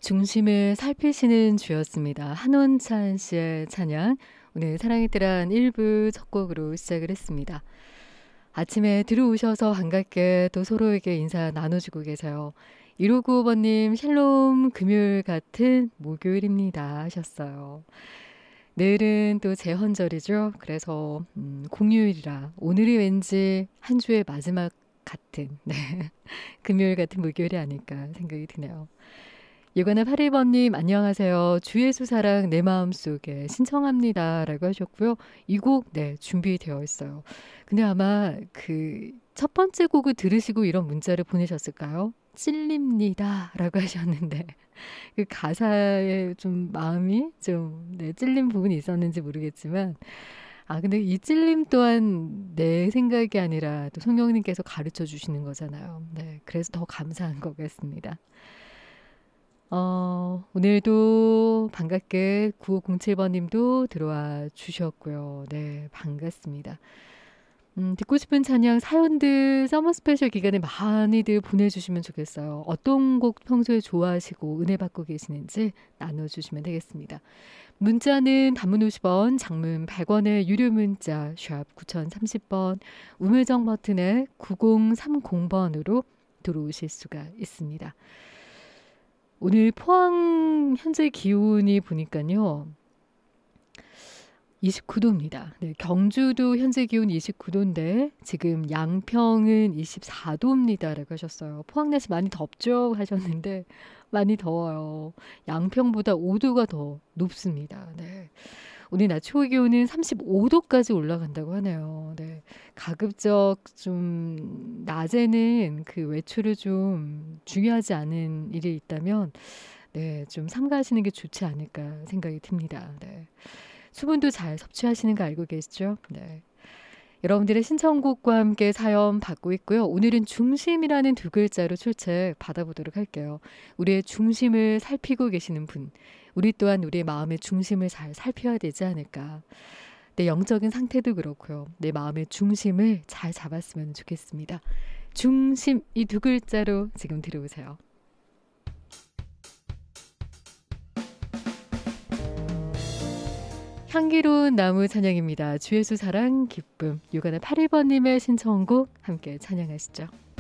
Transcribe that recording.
중심을 살피시는 주였습니다. 한원찬 씨의 찬양, 오늘 사랑의 뜨란 1부 첫 곡으로 시작을 했습니다. 아침에 들어오셔서 반갑게 또 서로에게 인사 나눠주고 계세요. 1595번님 샬롬 금요일 같은 목요일입니다 하셨어요. 내일은 또 제헌절이죠. 그래서 공휴일이라 오늘이 왠지 한 주의 마지막 같은 금요일 같은 목요일이 아닐까 생각이 드네요. 유관의 81번님 안녕하세요. 주 예수 사랑 내 마음속에 신청합니다 라고 하셨고요. 이 곡 준비되어 있어요. 근데 아마 그 첫 번째 곡을 들으시고 이런 문자를 보내셨을까요? 찔립니다 라고 하셨는데 그 가사에 좀 마음이 좀 찔린 부분이 있었는지 모르겠지만 근데 이 찔림 또한 내 생각이 아니라 또 성령님께서 가르쳐 주시는 거잖아요. 그래서 더 감사한 것 같습니다. 오늘도 반갑게 9507번님도 들어와 주셨고요. 반갑습니다. 듣고 싶은 찬양 사연들 서머 스페셜 기간에 많이들 보내주시면 좋겠어요. 어떤 곡 평소에 좋아하시고 은혜 받고 계시는지 나눠주시면 되겠습니다. 문자는 단문 50원, 장문 100원의 유료 문자 샵 9030번, 우물정 버튼에 9030번으로 들어오실 수가 있습니다. 오늘 포항 현재 기온이 보니까요. 29도입니다. 경주도 현재 기온 29도인데 지금 양평은 24도입니다. 라고 하셨어요. 포항 날씨 많이 덥죠? 하셨는데 많이 더워요. 양평보다 5도가 더 높습니다. 오늘 낮 최고 기온은 35도까지 올라간다고 하네요. 가급적 좀 낮에는 그 외출을 좀 중요하지 않은 일이 있다면 좀 삼가하시는 게 좋지 않을까 생각이 듭니다. 수분도 잘 섭취하시는 거 알고 계시죠? 여러분들의 신청곡과 함께 사연 받고 있고요. 오늘은 중심이라는 두 글자로 출첵 받아보도록 할게요. 우리의 중심을 살피고 계시는 분, 우리 또한 우리의 마음의 중심을 잘 살펴야 되지 않을까. 내 영적인 상태도 그렇고요. 내 마음의 중심을 잘 잡았으면 좋겠습니다. 중심, 이 두 글자로 지금 들어오세요. 향기로운 나무 찬양입니다. 주 예수 사랑 기쁨. 유관의 81번님의 신청곡 함께 찬양하시죠.